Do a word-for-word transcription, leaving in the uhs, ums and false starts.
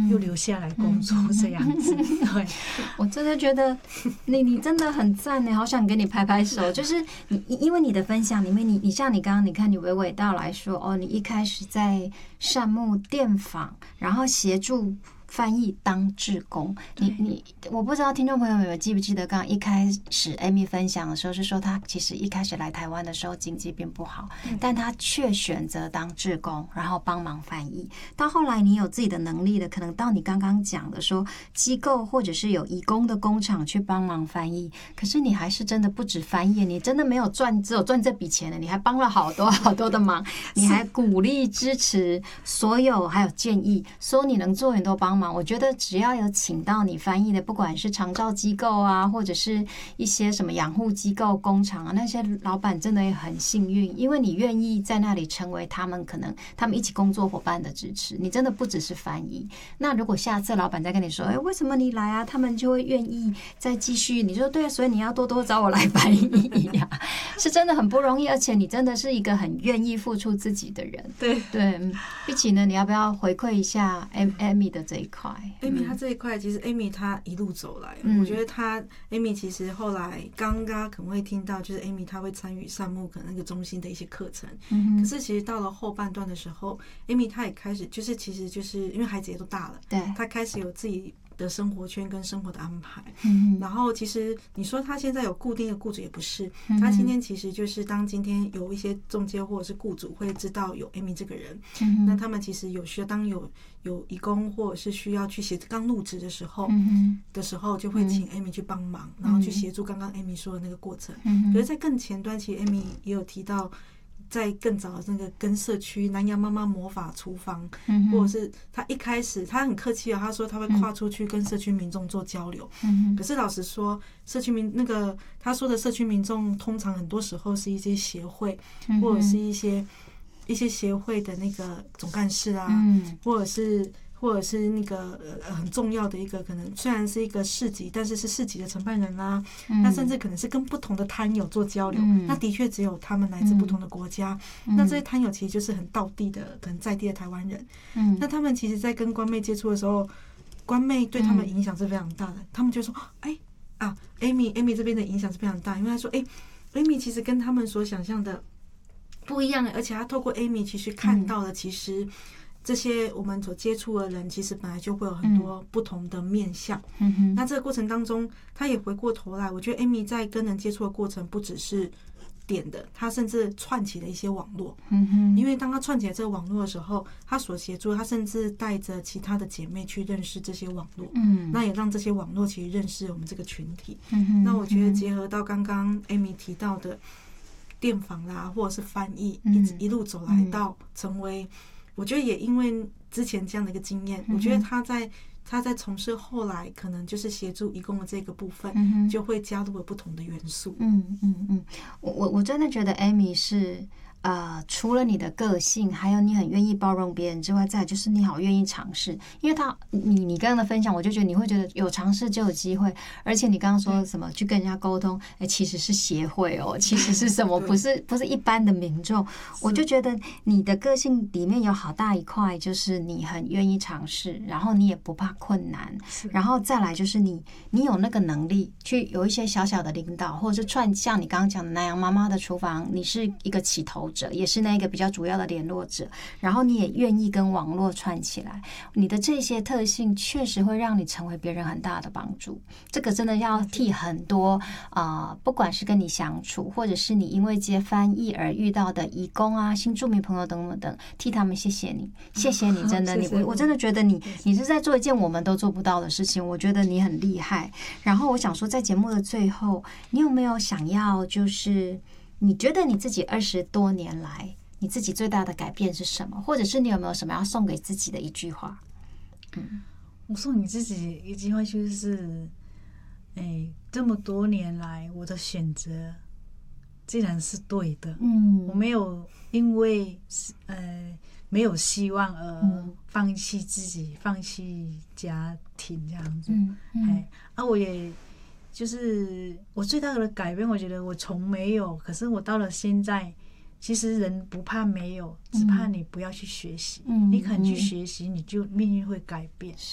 又留下来工作这样子。对， 我真的觉得你你真的很赞呢，好想给你拍拍手。就是你因为你的分享里面，你你像你刚刚你看你娓娓道来说，哦，你一开始在善牧电访，然后协助翻译当志工，你你我不知道听众朋友们记不记得，刚刚一开始 Amy 分享的时候是说，她其实一开始来台湾的时候经济并不好，嗯、但她却选择当志工，然后帮忙翻译。到后来你有自己的能力了，可能到你刚刚讲的说机构或者是有义工的工厂去帮忙翻译，可是你还是真的不止翻译，你真的没有赚只有赚这笔钱的，你还帮了好多好多的忙，你还鼓励支持所有还有建议，说你能做你都帮忙。我觉得只要有请到你翻译的，不管是长照机构啊，或者是一些什么养护机构、工厂啊，那些老板真的也很幸运，因为你愿意在那里成为他们可能他们一起工作伙伴的支持。你真的不只是翻译。那如果下次老板再跟你说，哎，为什么你来啊？他们就会愿意再继续。你说对啊，所以你要多多找我来翻译呀、啊，是真的很不容易，而且你真的是一个很愿意付出自己的人。 对对，毕起呢，你要不要回馈一下 Amy 的这一块？ Amy 她这一块，其实 Amy 她一路走来，嗯、我觉得她 Amy 其实后来刚刚可能会听到，就是 Amy 她会参与善牧可能那个中心的一些课程，嗯、可是其实到了后半段的时候 ，Amy 她也开始就是其实就是因为孩子也都大了， 对， 她开始有自己的生活圈跟生活的安排， 嗯、 然后其实你说他现在有固定的雇主也不是，嗯、他今天其实就是当今天有一些中介或者是雇主会知道有 Amy 这个人，嗯、那他们其实有需要当有有义工或者是需要去协刚入职的时候，嗯、的时候就会请 Amy 去帮忙，嗯、然后去协助刚刚 Amy 说的那个过程。嗯、可是，在更前端，其实 Amy 也有提到。在更早的那个跟社区南洋妈妈魔法厨房，嗯、或者是他一开始他很客气啊，他说他会跨出去跟社区民众做交流。嗯、可是老实说，社区民那个他说的社区民众，通常很多时候是一些协会，嗯、或者是一些一些协会的那个总干事啊，嗯、或者是。或者是那个呃很重要的一个，可能虽然是一个市集，但是是市集的承办人啦、啊，嗯、那甚至可能是跟不同的摊友做交流，嗯、那的确只有他们来自不同的国家，嗯、那这些摊友其实就是很道地的，可能在地的台湾人，嗯、那他们其实在跟官妹接触的时候，官妹对他们影响是非常大的，嗯、他们就说，哎啊 ，Amy Amy 这边的影响是非常大，因为他说，哎 ，Amy 其实跟他们所想象的不一样，而且他透过 Amy 其实看到了其实。嗯这些我们所接触的人，其实本来就会有很多不同的面向。嗯哼，那这个过程当中，他也回过头来，我觉得 Amy 在跟人接触的过程，不只是点的，他甚至串起了一些网络。嗯哼，因为当他串起来这个网络的时候，他所协助，他甚至带着其他的姐妹去认识这些网络。嗯，那也让这些网络其实认识我们这个群体。嗯哼，那我觉得结合到刚刚 Amy 提到的电访啦，或者是翻译，一直一路走来到成为。我觉得也因为之前这样的一个经验，嗯、我觉得他在他在从事后来可能就是协助义工的这个部分，嗯、就会加入了不同的元素。 嗯嗯嗯，我我我真的觉得 Amy 是呃，除了你的个性，还有你很愿意包容别人之外，再来就是你好愿意尝试。因为他你你刚刚的分享，我就觉得你会觉得有尝试就有机会，而且你刚刚说什么去跟人家沟通，哎，其实是协会哦，其实是什么，不是不是一般的民众。我就觉得你的个性里面有好大一块，就是你很愿意尝试，然后你也不怕困难，然后再来就是你你有那个能力去有一些小小的领导，或者是串像你刚刚讲的南洋妈妈的厨房，你是一个起头者，也是那个比较主要的联络者，然后你也愿意跟网络串起来，你的这些特性确实会让你成为别人很大的帮助。这个真的要替很多啊、呃，不管是跟你相处，或者是你因为接翻译而遇到的义工啊、新住民朋友等等等，替他们谢谢你，谢谢你，真的，你我我真的觉得你你是在做一件我们都做不到的事情，我觉得你很厉害。然后我想说，在节目的最后，你有没有想要就是？你觉得你自己二十多年来，你自己最大的改变是什么？或者是你有没有什么要送给自己的一句话？ 嗯，我送你自己一句话就是，哎，这么多年来我的选择既然是对的，嗯，我没有因为呃没有希望而放弃自己，嗯、放弃家庭这样子，嗯嗯、哎，啊，我也。就是我最大的改变，我觉得我从没有，可是我到了现在，其实人不怕没有，只怕你不要去学习。嗯、你肯去学习，你就命运会改变。